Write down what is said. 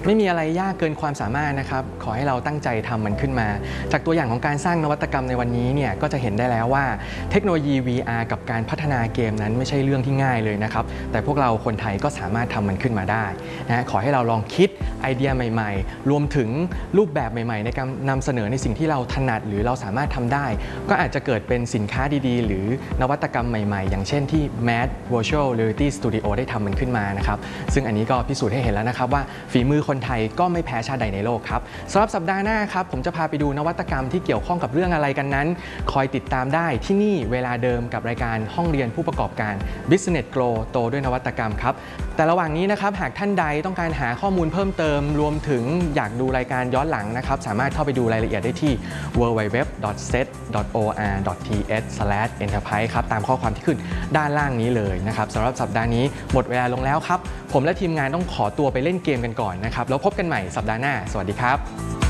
ไม่มีอะไรยากเกินความสามารถนะครับขอให้เราตั้งใจทำมันขึ้นมาจากตัวอย่างของการสร้างนวัตกรรมในวันนี้เนี่ยก็จะเห็นได้แล้วว่าเทคโนโลยี VR กับการพัฒนาเกมนั้นไม่ใช่เรื่องที่ง่ายเลยนะครับแต่พวกเราคนไทยก็สามารถทำมันขึ้นมาได้นะขอให้เราลองคิดไอเดียใหม่ๆรวมถึงรูปแบบใหม่ๆในการนำเสนอในสิ่งที่เราถนัดหรือเราสามารถทำได้ก็อาจจะเกิดเป็นสินค้าดีๆหรือนวัตกรรมใหม่ๆอย่างเช่นที่ Mad Virtual Reality Studio ได้ทำมันขึ้นมานะครับซึ่งอันนี้ก็พิสูจน์ให้เห็นแล้วนะครับว่าฝีมือคนไทยก็ไม่แพ้ชาติใดในโลกครับสำหรับสัปดาห์หน้าครับผมจะพาไปดูนวัตกรรมที่เกี่ยวข้องกับเรื่องอะไรกันนั้นคอยติดตามได้ที่นี่เวลาเดิมกับรายการห้องเรียนผู้ประกอบการ Business Grow โตด้วยนวัตกรรมครับแต่ระหว่างนี้นะครับหากท่านใดต้องการหาข้อมูลเพิ่มเติมรวมถึงอยากดูรายการย้อนหลังนะครับสามารถเข้าไปดูรายละเอียดได้ที่ www.set.or.th/enterprise ครับตามข้อความที่ขึ้นด้านล่างนี้เลยนะครับสำหรับสัปดาห์นี้หมดเวลาลงแล้วครับผมและทีมงานต้องขอตัวไปเล่นเกมกันก่อนนะครับแล้วพบกันใหม่สัปดาห์หน้าสวัสดีครับ